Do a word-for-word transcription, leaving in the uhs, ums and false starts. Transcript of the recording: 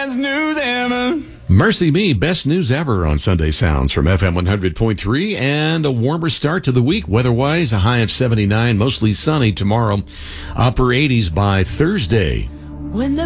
best news ever. Mercy Me, best news ever on Sunday Sounds from F M one hundred point three, and a warmer start to the week. Weather-wise, a high of seventy-nine, mostly sunny tomorrow, upper eighties by Thursday. When the